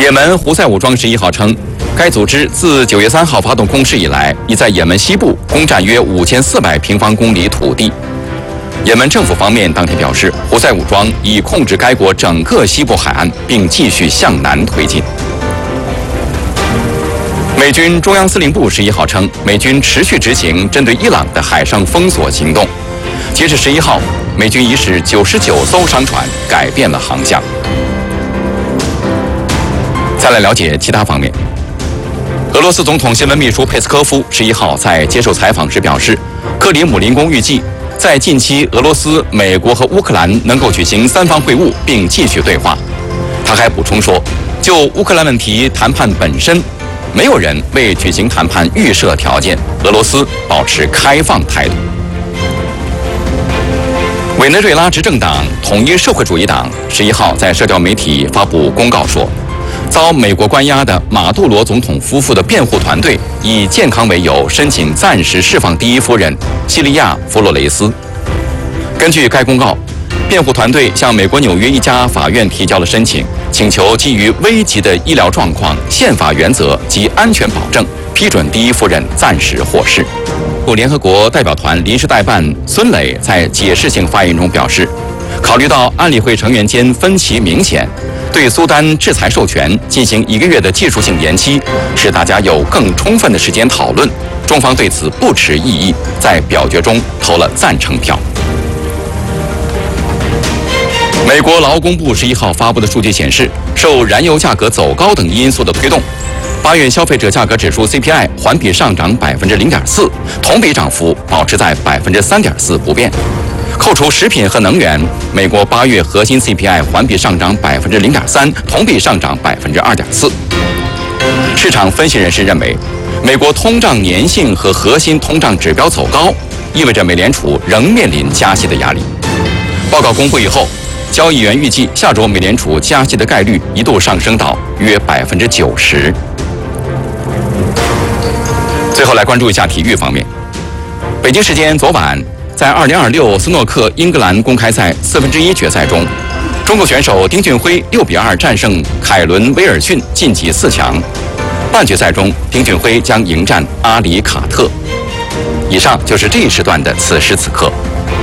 也门胡塞武装11号称，该组织自9月3号发动攻势以来，已在也门西部攻占约5400平方公里土地。也门政府方面当天表示，胡塞武装已控制该国整个西部海岸，并继续向南推进。美军中央司令部11号称，美军持续执行针对伊朗的海上封锁行动。截至11号，美军已使99艘商船改变了航向。再来了解其他方面。俄罗斯总统新闻秘书佩斯科夫11号在接受采访时表示，克里姆林宫预计在近期，俄罗斯、美国和乌克兰能够举行3方会晤，并继续对话。他还补充说，就乌克兰问题谈判本身，没有人为举行谈判预设条件，俄罗斯保持开放态度。委内瑞拉执政党统一社会主义党11号在社交媒体发布公告说，遭美国关押的马杜罗总统夫妇的辩护团队以健康为由申请暂时释放第一夫人西利亚·弗洛雷斯。根据该公告，辩护团队向美国纽约一家法院提交了申请，请求基于危急的医疗状况、宪法原则及安全保证，批准第一夫人暂时获释。联合国代表团临时代办孙磊在解释性发言中表示，考虑到安理会成员间分歧明显，对苏丹制裁授权进行1个月的技术性延期，使大家有更充分的时间讨论。中方对此不持异议，在表决中投了赞成票。美国劳工部11号发布的数据显示，受燃油价格走高等因素的推动，8月消费者价格指数 CPI 环比上涨0.4%，同比涨幅保持在3.4%不变。扣除食品和能源，美国8月核心 CPI 环比上涨0.3%，同比上涨2.4%。市场分析人士认为，美国通胀粘性和核心通胀指标走高，意味着美联储仍面临加息的压力。报告公布以后，交易员预计下周美联储加息的概率一度上升到约90%。最后来关注一下体育方面。北京时间昨晚，在2026斯诺克英格兰公开赛1/4决赛中，中国选手丁俊晖6比2战胜凯伦威尔逊，晋级4强。半决赛中，丁俊晖将迎战阿里卡特。以上就是这一时段的此时此刻。